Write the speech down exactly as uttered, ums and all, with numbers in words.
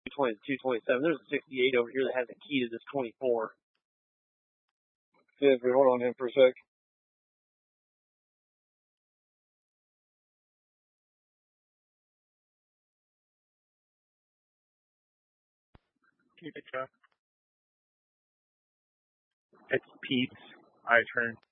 twenty to two twenty-seven. There's a sixty-eight over here that has a key to this twenty-four. Yeah, if we hold on him for a sec. Keep it, Joe. It's Pete's. I turn.